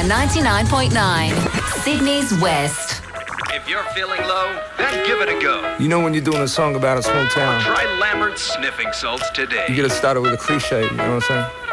CITR 99.9, Sydney's West. If you're feeling low, then give it a go. You know when you're doing a song about a small town, Try Lambert's sniffing salts today. you gotta start it with a cliche, you know what I'm saying?